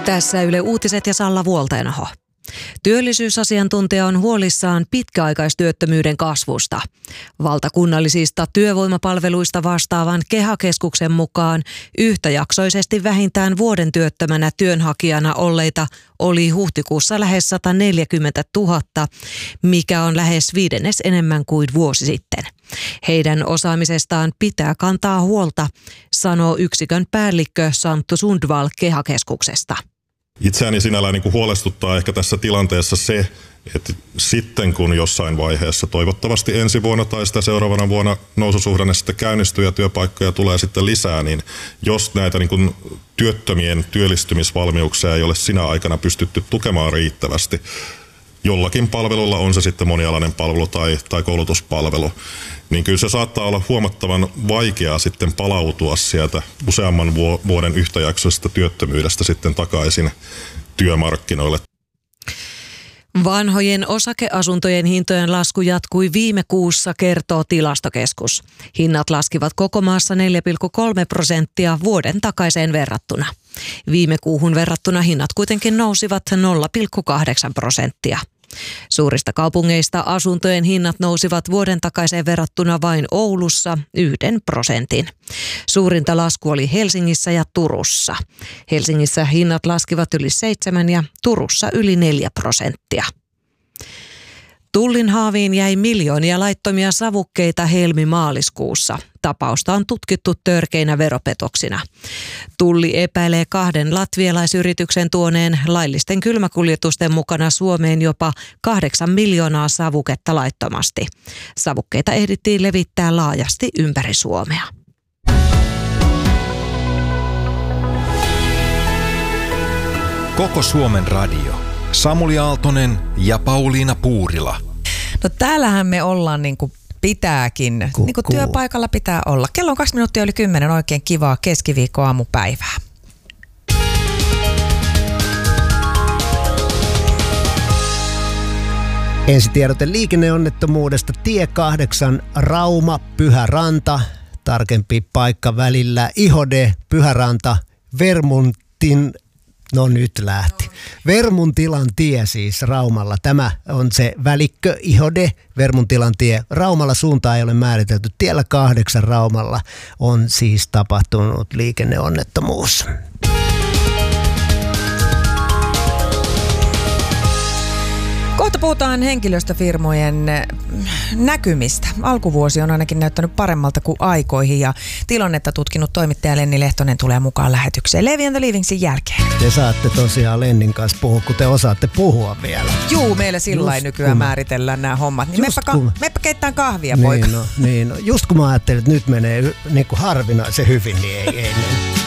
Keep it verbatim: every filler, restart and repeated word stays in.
Tässä Yle Uutiset ja Salla Vuolteenaho. Työllisyysasiantuntija on huolissaan pitkäaikaistyöttömyyden kasvusta. Valtakunnallisista työvoimapalveluista vastaavan KEHA-keskuksen mukaan yhtäjaksoisesti vähintään vuoden työttömänä työnhakijana olleita oli huhtikuussa lähes sata neljäkymmentätuhatta, mikä on lähes viidennes enemmän kuin vuosi sitten. Heidän osaamisestaan pitää kantaa huolta, sanoo yksikön päällikkö Santtu Sundvall KEHA-keskuksesta. Itseäni sinällään niin kuin huolestuttaa ehkä tässä tilanteessa se, että sitten kun jossain vaiheessa, toivottavasti ensi vuonna tai sitä seuraavana vuonna noususuhdanne sitten käynnistyy ja työpaikkoja tulee sitten lisää, niin jos näitä niin kuin työttömien työllistymisvalmiuksia ei ole sinä aikana pystytty tukemaan riittävästi, jollakin palvelulla, on se sitten monialainen palvelu tai, tai koulutuspalvelu, niin kyllä se saattaa olla huomattavan vaikeaa sitten palautua sieltä useamman vuoden yhtäjaksoisesta työttömyydestä sitten takaisin työmarkkinoille. Vanhojen osakeasuntojen hintojen lasku jatkui viime kuussa, kertoo Tilastokeskus. Hinnat laskivat koko maassa neljä pilkku kolme prosenttia vuoden takaiseen verrattuna. Viime kuuhun verrattuna hinnat kuitenkin nousivat nolla pilkku kahdeksan prosenttia. Suurista kaupungeista asuntojen hinnat nousivat vuoden takaiseen verrattuna vain Oulussa yhden prosentin. Suurinta lasku oli Helsingissä ja Turussa. Helsingissä hinnat laskivat yli seitsemän ja Turussa yli neljä prosenttia. Tullin haaviin jäi miljoonia laittomia savukkeita helmi-maaliskuussa. Tapausta on tutkittu törkeinä veropetoksina. Tulli epäilee kahden latvialaisyrityksen tuoneen laillisten kylmäkuljetusten mukana Suomeen jopa kahdeksan miljoonaa savuketta laittomasti. Savukkeita ehdittiin levittää laajasti ympäri Suomea. Koko Suomen radio. Samuli Aaltonen ja Pauliina Puurila. No täällähän me ollaan niin kuin pitääkin, niin kuin työpaikalla pitää olla. Kello on kaksi minuuttia yli kymmenen, oikein kivaa keskiviikkoaamupäivää. Ensitiedote liikenneonnettomuudesta tie kahdeksan Rauma Pyhäranta, tarkempi paikka välillä Ihode Pyhäranta Vermuntin. No nyt lähti. Vermuntilan tie siis Raumalla. Tämä on se välikkö Ihode Vermuntilan tie. Raumalla suuntaa ei ole määritelty. Tiellä kahdeksan Raumalla on siis tapahtunut liikenneonnettomuus. Kohta puhutaan henkilöstöfirmojen näkymistä. Alkuvuosi on ainakin näyttänyt paremmalta kuin aikoihin ja tilannetta tutkinut toimittaja Lenni Lehtonen tulee mukaan lähetykseen Levi and the Leavingsin jälkeen. Te saatte tosiaan Lennin kanssa puhua, kun te osaatte puhua vielä. Juu, meillä sillä lailla nykyään kun määritellään nämä hommat. Niin meppä, ka- meppä keittään kahvia, niin poika. No, niin no. Just kun mä ajattelin, että nyt menee niin kuin harvinaisen hyvin, niin ei, ei mene.